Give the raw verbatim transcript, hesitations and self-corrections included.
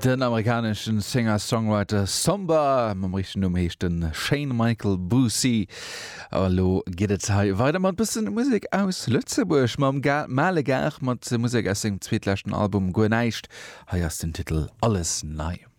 Den amerikanischen Singer-Songwriter Samba mam richten um hechten Shane Michael Boosie. Hallo geht weiter mat bisssen Musik aus Lützeburg mam male gar mat Musik aus dem zweitlechten Album Goneicht. Ha den Titel Alles nei.